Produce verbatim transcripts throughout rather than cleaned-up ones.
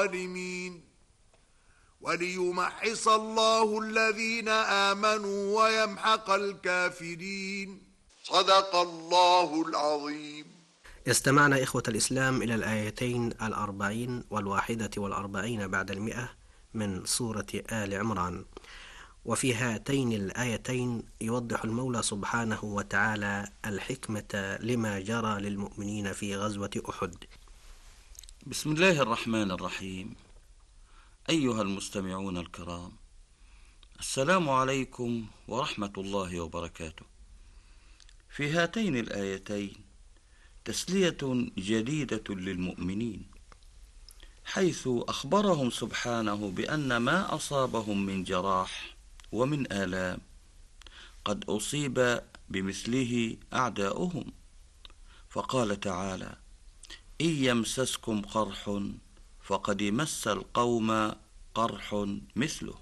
الظالمين وليمحص الله الذين آمنوا ويمحق الكافرين. صدق الله العظيم. استمعنا إخوة الإسلام إلى الآيتين الأربعين والواحدة والأربعين بعد المئة من سورة آل عمران. وفي هاتين الآيتين يوضح المولى سبحانه وتعالى الحكمة لما جرى للمؤمنين في غزوة أحد. بسم الله الرحمن الرحيم. أيها المستمعون الكرام، السلام عليكم ورحمة الله وبركاته. في هاتين الآيتين تسلية جديدة للمؤمنين، حيث أخبرهم سبحانه بأن ما أصابهم من جراح ومن آلام قد أصيب بمثله أعداؤهم، فقال تعالى: إن يمسسكم قرح فقد مس القوم قرح مثله.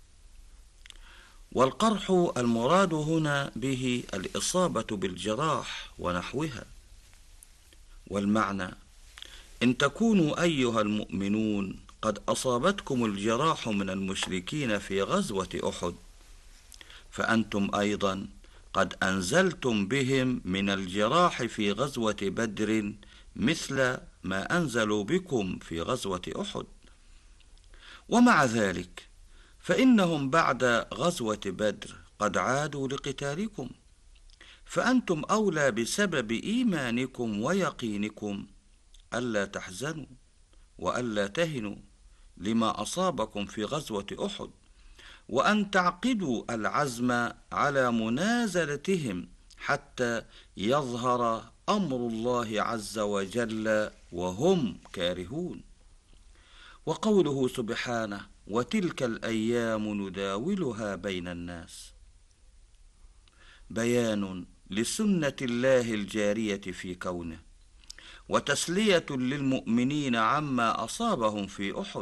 والقرح المراد هنا به الإصابة بالجراح ونحوها، والمعنى: إن تكونوا أيها المؤمنون قد أصابتكم الجراح من المشركين في غزوة أحد، فأنتم أيضا قد أنزلتم بهم من الجراح في غزوة بدر مثل ما أنزلوا بكم في غزوة أحد. ومع ذلك فإنهم بعد غزوة بدر قد عادوا لقتالكم، فأنتم أولى بسبب إيمانكم ويقينكم ألا تحزنوا وألا تهنوا لما أصابكم في غزوة أحد، وأن تعقدوا العزم على منازلتهم حتى يظهر أمر الله عز وجل وهم كارهون. وقوله سبحانه: وتلك الأيام نداولها بين الناس، بيان لسنة الله الجارية في كونه، وتسلية للمؤمنين عما أصابهم في أحد.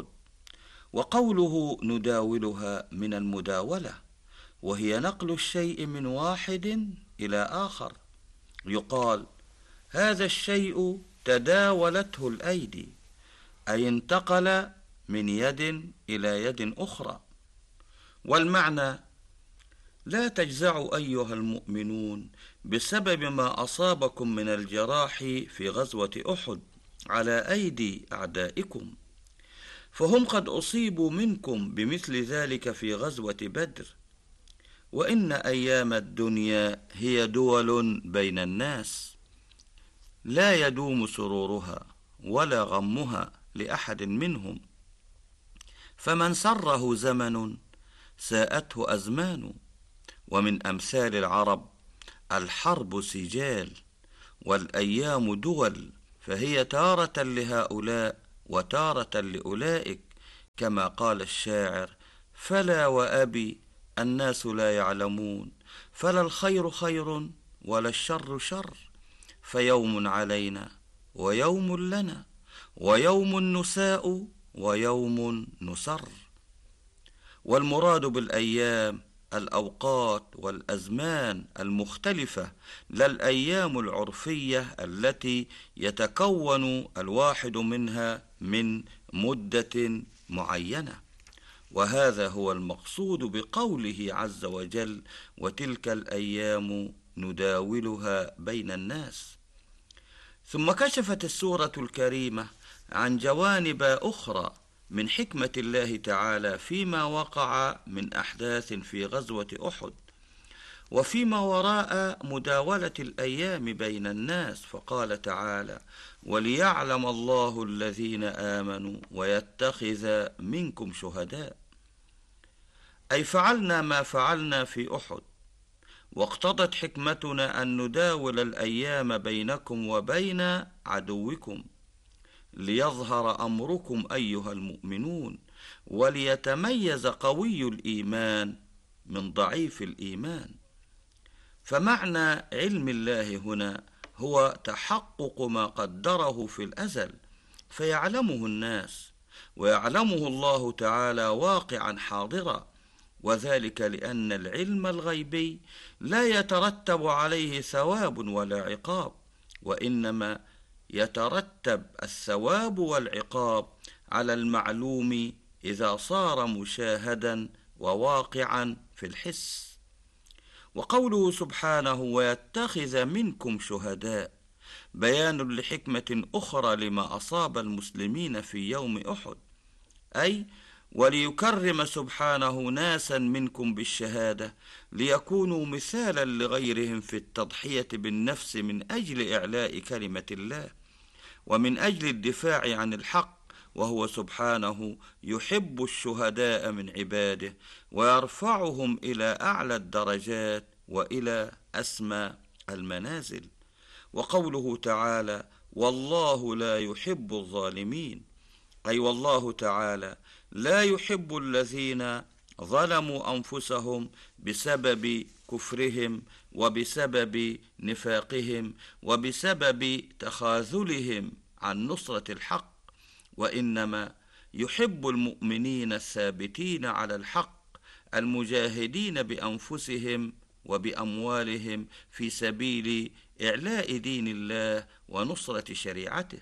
وقوله نداولها من المداولة، وهي نقل الشيء من واحد إلى آخر. يقال: هذا الشيء تداولته الأيدي، أي انتقل من يد إلى يد أخرى. والمعنى: لا تجزعوا أيها المؤمنون بسبب ما أصابكم من الجراح في غزوة أحد على أيدي أعدائكم، فهم قد أصيبوا منكم بمثل ذلك في غزوة بدر. وإن أيام الدنيا هي دول بين الناس، لا يدوم سرورها ولا غمها لأحد منهم، فمن سره زمن ساءته أزمان. ومن أمثال العرب: الحرب سجال والأيام دول، فهي تارة لهؤلاء وتارة لأولئك، كما قال الشاعر: فلا وأبي الناس لا يعلمون، فلا الخير خير ولا الشر شر، فيوم علينا ويوم لنا، ويوم نساء ويوم نسر. والمراد بالأيام الأوقات والأزمان المختلفة، لا الأيام العرفية التي يتكون الواحد منها من مدة معينة. وهذا هو المقصود بقوله عز وجل: وتلك الأيام نداولها بين الناس. ثم كشفت السورة الكريمة عن جوانب أخرى من حكمة الله تعالى فيما وقع من أحداث في غزوة أحد وفيما وراء مداولة الأيام بين الناس، فقال تعالى: وليعلم الله الذين آمنوا ويتخذ منكم شهداء، أي فعلنا ما فعلنا في أحد، واقتضت حكمتنا أن نداول الأيام بينكم وبين عدوكم ليظهر أمركم أيها المؤمنون، وليتميز قوي الإيمان من ضعيف الإيمان. فمعنى علم الله هنا هو تحقق ما قدره في الأزل فيعلمه الناس، ويعلمه الله تعالى واقعا حاضرا، وذلك لأن العلم الغيبي لا يترتب عليه ثواب ولا عقاب، وإنما يترتب الثواب والعقاب على المعلوم إذا صار مشاهدا وواقعا في الحس. وقوله سبحانه ويتخذ منكم شهداء بيان لحكمة أخرى لما أصاب المسلمين في يوم أحد، أي وليكرم سبحانه ناسا منكم بالشهادة ليكونوا مثالا لغيرهم في التضحية بالنفس من أجل إعلاء كلمة الله ومن أجل الدفاع عن الحق، وهو سبحانه يحب الشهداء من عباده ويرفعهم إلى أعلى الدرجات وإلى أسمى المنازل. وقوله تعالى والله لا يحب الظالمين، أي والله تعالى لا يحب الذين ظلموا أنفسهم بسبب كفرهم وبسبب نفاقهم وبسبب تخاذلهم عن نصرة الحق، وإنما يحب المؤمنين الثابتين على الحق المجاهدين بأنفسهم وبأموالهم في سبيل إعلاء دين الله ونصرة شريعته.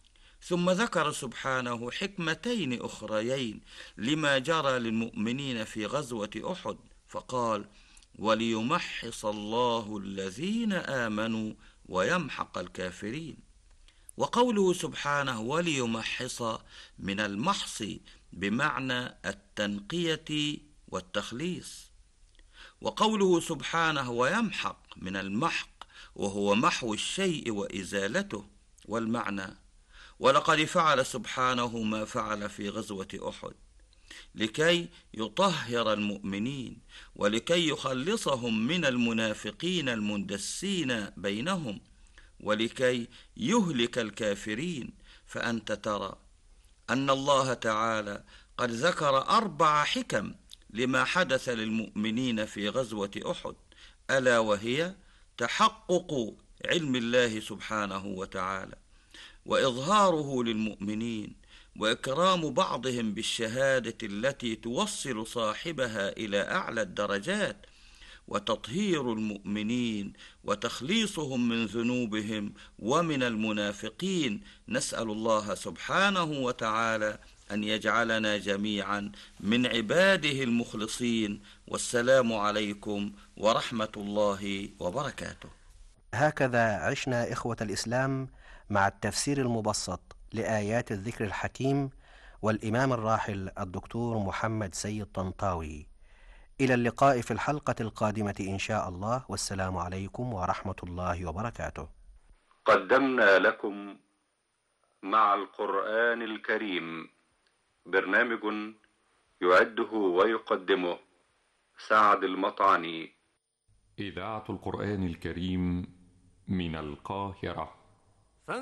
ثم ذكر سبحانه حكمتين أخريين لما جرى للمؤمنين في غزوة أحد، فقال وليمحص الله الذين آمنوا ويمحق الكافرين. وقوله سبحانه وليمحص من المحص بمعنى التنقية والتخليص. وقوله سبحانه ويمحق من المحق وهو محو الشيء وإزالته، والمعنى ولقد فعل سبحانه ما فعل في غزوة أحد لكي يطهر المؤمنين ولكي يخلصهم من المنافقين المندسين بينهم ولكي يهلك الكافرين. فأنت ترى أن الله تعالى قد ذكر أربع حكم لما حدث للمؤمنين في غزوة أحد، ألا وهي تحقق علم الله سبحانه وتعالى وإظهاره للمؤمنين وإكرام بعضهم بالشهادة التي توصل صاحبها إلى أعلى الدرجات، وتطهير المؤمنين وتخليصهم من ذنوبهم ومن المنافقين. نسأل الله سبحانه وتعالى أن يجعلنا جميعا من عباده المخلصين. والسلام عليكم ورحمة الله وبركاته. هكذا عشنا إخوة الإسلام مع التفسير المبسط لآيات الذكر الحكيم والإمام الراحل الدكتور محمد سيد طنطاوي. إلى اللقاء في الحلقة القادمة إن شاء الله، والسلام عليكم ورحمة الله وبركاته. قدمنا لكم مع القرآن الكريم برنامج يعده ويقدمه سعد المطعني. إذاعة القرآن الكريم من القاهرة.